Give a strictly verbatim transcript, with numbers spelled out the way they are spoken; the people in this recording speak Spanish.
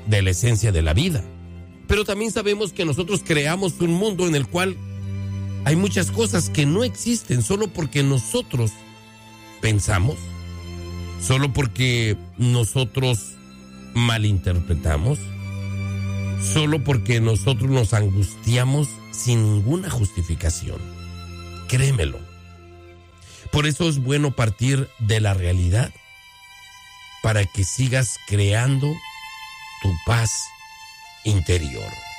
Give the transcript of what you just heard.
de la esencia de la vida. Pero también sabemos que nosotros creamos un mundo en el cual hay muchas cosas que no existen solo porque nosotros pensamos, solo porque nosotros malinterpretamos, solo porque nosotros nos angustiamos sin ninguna justificación. Créemelo. Por eso es bueno partir de la realidad para que sigas creando tu paz interior.